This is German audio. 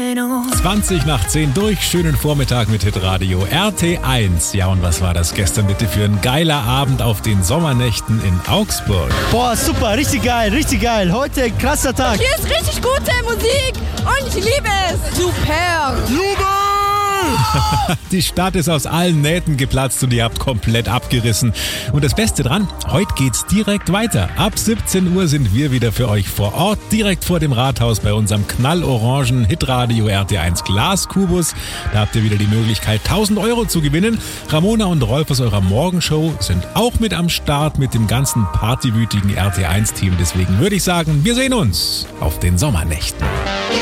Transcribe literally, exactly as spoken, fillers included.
zwanzig nach zehn durch, schönen Vormittag mit Hitradio R T eins. Ja, und was war das gestern bitte für ein geiler Abend auf den Sommernächten in Augsburg? Boah, super, richtig geil, richtig geil. Heute ein krasser Tag. Hier ist richtig gute Musik und ich liebe es. Super. Die Stadt ist aus allen Nähten geplatzt und ihr habt komplett abgerissen. Und das Beste dran, heute geht's direkt weiter. Ab siebzehn Uhr sind wir wieder für euch vor Ort, direkt vor dem Rathaus bei unserem knallorangen Hitradio R T eins Glaskubus. Da habt ihr wieder die Möglichkeit, tausend Euro zu gewinnen. Ramona und Rolf aus eurer Morgenshow sind auch mit am Start mit dem ganzen partywütigen R T eins Team. Deswegen würde ich sagen, wir sehen uns auf den Sommernächten.